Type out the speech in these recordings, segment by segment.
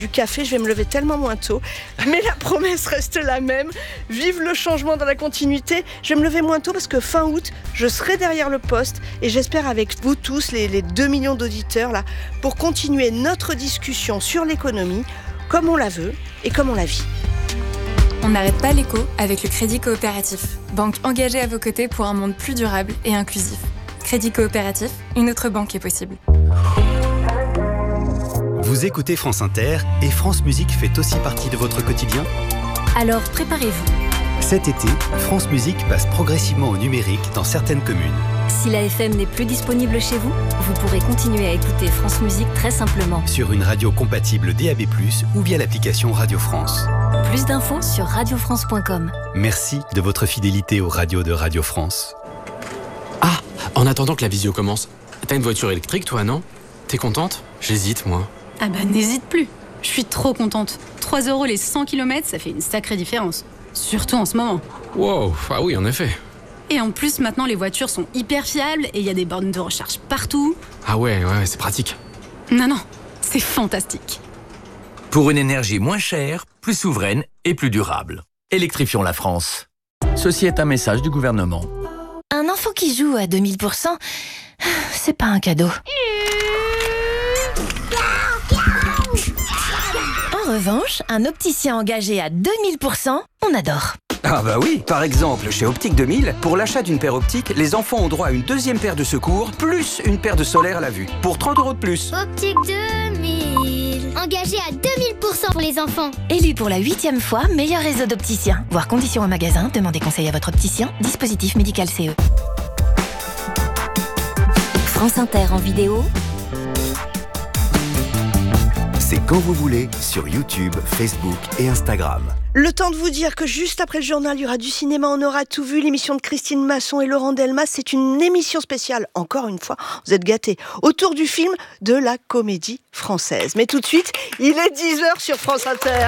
Du café, je vais me lever tellement moins tôt. Mais la promesse reste la même. Vive le changement dans la continuité. Je vais me lever moins tôt parce que fin août, je serai derrière le poste. Et j'espère avec vous tous, les 2 millions d'auditeurs, là, pour continuer notre discussion sur l'économie, comme on la veut et comme on la vit. On n'arrête pas l'écho avec le Crédit Coopératif. Banque engagée à vos côtés pour un monde plus durable et inclusif. Crédit Coopératif, une autre banque est possible. Vous écoutez France Inter et France Musique fait aussi partie de votre quotidien ? Alors préparez-vous. Cet été, France Musique passe progressivement au numérique dans certaines communes. Si la FM n'est plus disponible chez vous, vous pourrez continuer à écouter France Musique très simplement. Sur une radio compatible DAB+, ou via l'application Radio France. Plus d'infos sur radiofrance.com. Merci de votre fidélité aux radios de Radio France. Ah, en attendant que la visio commence, t'as une voiture électrique toi, non ? T'es contente ? J'hésite, moi. Ah bah n'hésite plus. Je suis trop contente. 3 € les 100 km, ça fait une sacrée différence. Surtout en ce moment. Wow, ah oui, en effet. Et en plus, maintenant, les voitures sont hyper fiables et il y a des bornes de recharge partout. Ah ouais, c'est pratique. Non, c'est fantastique. Pour une énergie moins chère, plus souveraine et plus durable. Électrifions la France. Ceci est un message du gouvernement. Un enfant qui joue à 2000%, c'est pas un cadeau. En revanche, un opticien engagé à 2000%, on adore. Ah bah oui, par exemple, chez Optique 2000, pour l'achat d'une paire optique, les enfants ont droit à une deuxième paire de secours, plus une paire de solaire à la vue, pour 30 € de plus. Optique 2000, engagé à 2000% pour les enfants. Élu pour la 8e fois, meilleur réseau d'opticiens. Voir conditions au magasin, demandez conseil à votre opticien, dispositif médical CE. France Inter en vidéo. C'est quand vous voulez sur YouTube, Facebook et Instagram. Le temps de vous dire que juste après le journal, il y aura du cinéma, on aura tout vu. L'émission de Christine Masson et Laurent Delmas, c'est une émission spéciale, encore une fois, vous êtes gâtés, autour du film de la comédie française. Mais tout de suite, il est 10h sur France Inter.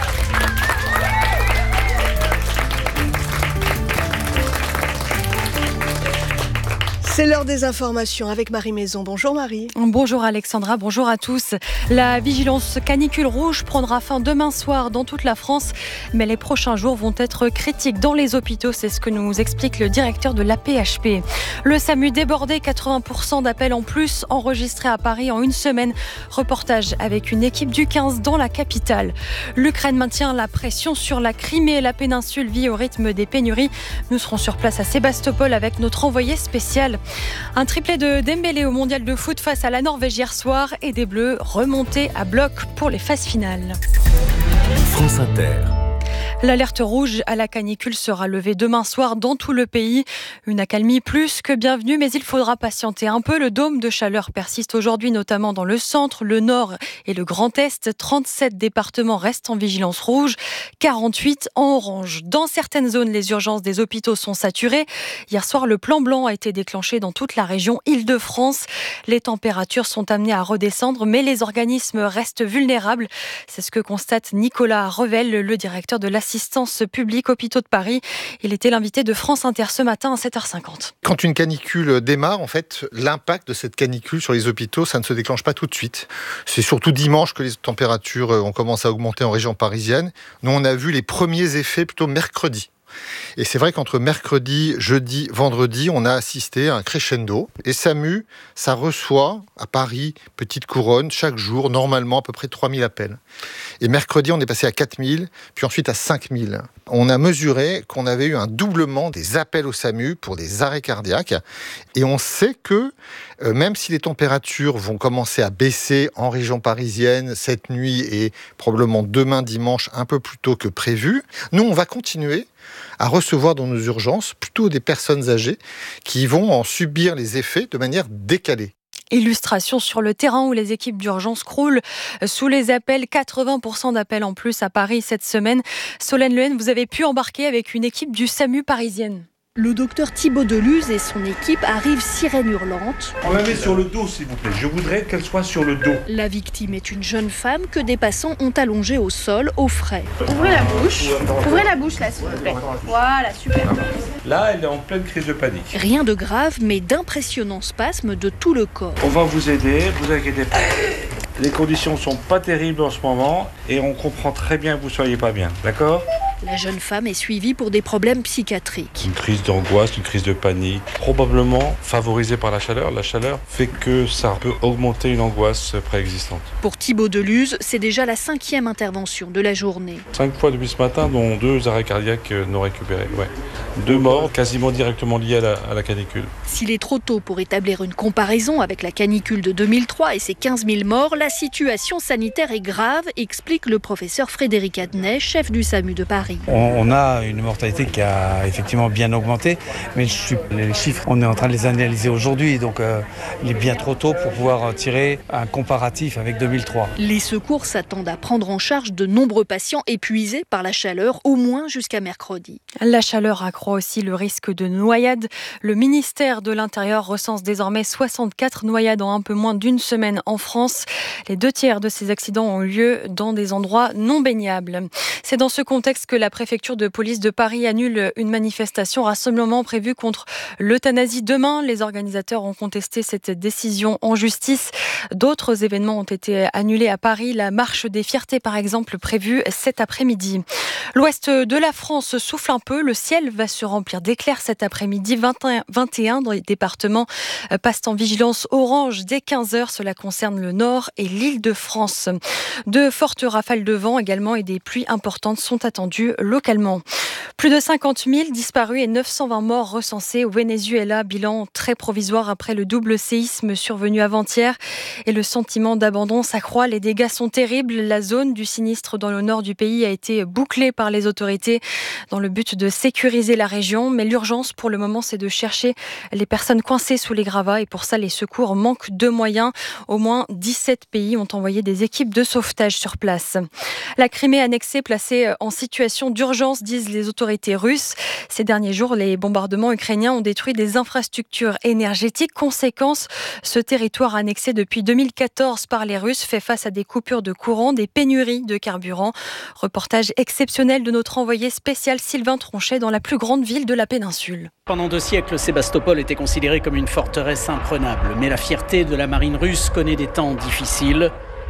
C'est l'heure des informations avec Marie Maison. Bonjour Marie. Bonjour Alexandra, bonjour à tous. La vigilance canicule rouge prendra fin demain soir dans toute la France, mais les prochains jours vont être critiques dans les hôpitaux, c'est ce que nous explique le directeur de l'AP-HP. Le SAMU débordé, 80% d'appels en plus enregistrés à Paris en une semaine. Reportage avec une équipe du 15 dans la capitale. L'Ukraine maintient la pression sur la Crimée. La péninsule vit au rythme des pénuries. Nous serons sur place à Sébastopol avec notre envoyé spécial. Un triplé de Dembélé au mondial de foot face à la Norvège hier soir et des Bleus remontés à bloc pour les phases finales. France Inter. L'alerte rouge à la canicule sera levée demain soir dans tout le pays. Une accalmie plus que bienvenue, mais il faudra patienter un peu. Le dôme de chaleur persiste aujourd'hui, notamment dans le centre, le nord et le Grand Est. 37 départements restent en vigilance rouge, 48 en orange. Dans certaines zones, les urgences des hôpitaux sont saturées. Hier soir, le plan blanc a été déclenché dans toute la région Île-de-France. Les températures sont amenées à redescendre, mais les organismes restent vulnérables. C'est ce que constate Nicolas Revel, le directeur de l'assistance publique Hôpitaux de Paris. Il était l'invité de France Inter ce matin à 7h50. Quand une canicule démarre, en fait, l'impact de cette canicule sur les hôpitaux, ça ne se déclenche pas tout de suite. C'est surtout dimanche que les températures ont commencé à augmenter en région parisienne. Nous, on a vu les premiers effets plutôt mercredi. Et c'est vrai qu'entre mercredi, jeudi, vendredi, on a assisté à un crescendo. Et SAMU, ça reçoit à Paris, Petite Couronne, chaque jour, normalement, à peu près 3000 appels. Et mercredi, on est passé à 4000, puis ensuite à 5000. On a mesuré qu'on avait eu un doublement des appels au SAMU pour des arrêts cardiaques. Et on sait que, même si les températures vont commencer à baisser en région parisienne cette nuit et probablement demain dimanche un peu plus tôt que prévu, nous, on va continuer à recevoir dans nos urgences plutôt des personnes âgées qui vont en subir les effets de manière décalée. Illustration sur le terrain où les équipes d'urgence croulent sous les appels. 80% d'appels en plus à Paris cette semaine. Solène Lehen, vous avez pu embarquer avec une équipe du SAMU parisienne. Le docteur Thibaut Deluz et son équipe arrivent sirène hurlante. On la met sur le dos, s'il vous plaît. Je voudrais qu'elle soit sur le dos. La victime est une jeune femme que des passants ont allongée au sol, au frais. Ouvrez la bouche. Ouvrez la bouche, là, s'il vous plaît. Voilà, super. Là, elle est en pleine crise de panique. Rien de grave, mais d'impressionnants spasmes de tout le corps. On va vous aider, vous inquiétez pas. Les conditions sont pas terribles en ce moment et on comprend très bien que vous soyez pas bien, d'accord ? La jeune femme est suivie pour des problèmes psychiatriques. Une crise d'angoisse, une crise de panique, probablement favorisée par la chaleur. La chaleur fait que ça peut augmenter une angoisse préexistante. Pour Thibaut Deluse, c'est déjà la 5e intervention de la journée. 5 fois depuis ce matin, dont 2 arrêts cardiaques non récupérés. Ouais. 2 morts quasiment directement liés à la canicule. S'il est trop tôt pour établir une comparaison avec la canicule de 2003 et ses 15 000 morts, la situation sanitaire est grave, explique le professeur Frédéric Adnet, chef du SAMU de Paris. On a une mortalité qui a effectivement bien augmenté, mais les chiffres, on est en train de les analyser aujourd'hui, donc il est bien trop tôt pour pouvoir tirer un comparatif avec 2003. Les secours s'attendent à prendre en charge de nombreux patients épuisés par la chaleur, au moins jusqu'à mercredi. La chaleur accroît aussi le risque de noyade. Le ministère de l'Intérieur recense désormais 64 noyades en un peu moins d'une semaine en France. Les 2/3 de ces accidents ont eu lieu dans des endroits non baignables. C'est dans ce contexte que la préfecture de police de Paris annule une manifestation rassemblement prévue contre l'euthanasie demain. Les organisateurs ont contesté cette décision en justice. D'autres événements ont été annulés à Paris. La marche des fiertés, par exemple, prévue cet après-midi. L'ouest de la France souffle un peu. Le ciel va se remplir d'éclairs cet après-midi. 21 dans les départements passent en vigilance orange dès 15h. Cela concerne le nord et l'Île-de-France. De fortes rafales de vent également et des pluies importantes sont attendues localement. Plus de 50 000 disparus et 920 morts recensés au Venezuela. Bilan très provisoire après le double séisme survenu avant-hier. Et le sentiment d'abandon s'accroît. Les dégâts sont terribles. La zone du sinistre dans le nord du pays a été bouclée par les autorités dans le but de sécuriser la région. Mais l'urgence pour le moment, c'est de chercher les personnes coincées sous les gravats. Et pour ça, les secours manquent de moyens. Au moins 17 pays ont envoyé des équipes de sauvetage sur place. La Crimée annexée, placée en situation d'urgence, disent les autorités russes. Ces derniers jours, les bombardements ukrainiens ont détruit des infrastructures énergétiques. Conséquence, ce territoire annexé depuis 2014 par les Russes fait face à des coupures de courant, des pénuries de carburant. Reportage exceptionnel de notre envoyé spécial Sylvain Tronchet dans la plus grande ville de la péninsule. Pendant 2 siècles, Sébastopol était considérée comme une forteresse imprenable. Mais la fierté de la marine russe connaît des temps difficiles.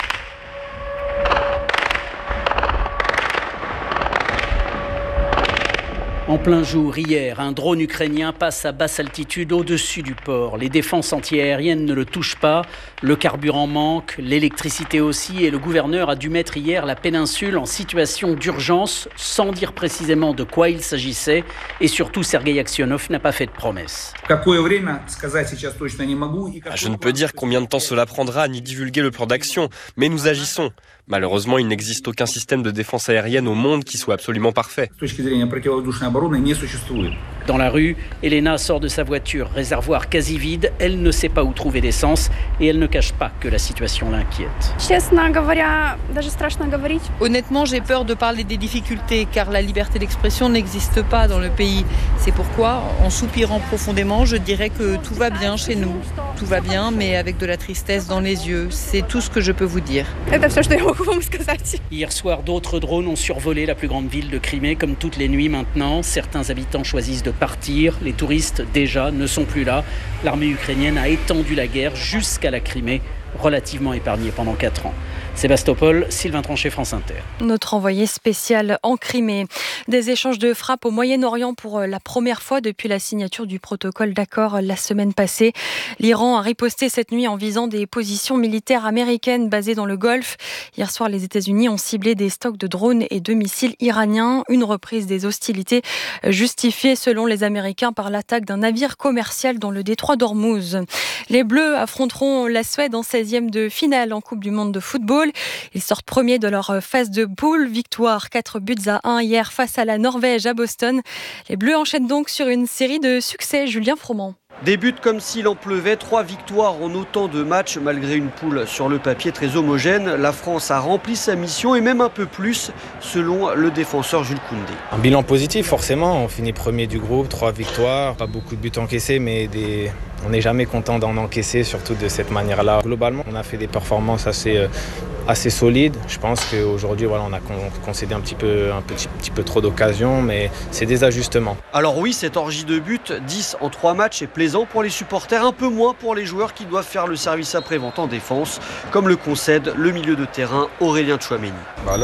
En plein jour, hier, un drone ukrainien passe à basse altitude au-dessus du port. Les défenses antiaériennes ne le touchent pas, le carburant manque, l'électricité aussi, et le gouverneur a dû mettre hier la péninsule en situation d'urgence, sans dire précisément de quoi il s'agissait, et surtout Sergueï Aksionov n'a pas fait de promesse. Je ne peux dire combien de temps cela prendra, ni divulguer le plan d'action, mais nous agissons. Malheureusement, il n'existe aucun système de défense aérienne au monde qui soit absolument parfait. Dans la rue, Elena sort de sa voiture, réservoir quasi vide. Elle ne sait pas où trouver l'essence et elle ne cache pas que la situation l'inquiète. Honnêtement, j'ai peur de parler des difficultés car la liberté d'expression n'existe pas dans le pays. C'est pourquoi, en soupirant profondément, je dirais que tout va bien chez nous. Tout va bien, mais avec de la tristesse dans les yeux. C'est tout ce que je peux vous dire. Hier soir, d'autres drones ont survolé la plus grande ville de Crimée, comme toutes les nuits maintenant. Certains habitants choisissent de partir. Les touristes, déjà, ne sont plus là. L'armée ukrainienne a étendu la guerre jusqu'à la Crimée, relativement épargnée pendant 4 ans. Sébastopol, Sylvain Tronchet, France Inter. Notre envoyé spécial en Crimée. Des échanges de frappes au Moyen-Orient pour la première fois depuis la signature du protocole d'accord la semaine passée. L'Iran a riposté cette nuit en visant des positions militaires américaines basées dans le Golfe. Hier soir, les États-Unis ont ciblé des stocks de drones et de missiles iraniens. Une reprise des hostilités justifiée, selon les Américains, par l'attaque d'un navire commercial dans le détroit d'Ormuz. Les Bleus affronteront la Suède en 16e de finale en Coupe du Monde de football. Ils sortent premiers de leur phase de poule. Victoire 4-1 hier face à la Norvège à Boston. Les Bleus enchaînent donc sur une série de succès. Julien Froment. Des buts comme s'il en pleuvait, 3 victoires en autant de matchs. Malgré une poule sur le papier très homogène, la France a rempli sa mission et même un peu plus, selon le défenseur Jules Koundé. Un bilan positif forcément, on finit premier du groupe, 3 victoires, pas beaucoup de buts encaissés mais des On n'est jamais content d'en encaisser, surtout de cette manière-là. Globalement, on a fait des performances assez solides. Je pense qu'aujourd'hui, on a concédé un petit peu trop d'occasions, mais c'est des ajustements. Alors oui, cette orgie de buts, 10 en 3 matchs, est plaisant pour les supporters, un peu moins pour les joueurs qui doivent faire le service après-vente en défense, comme le concède le milieu de terrain Aurélien Tchouaméni. Là,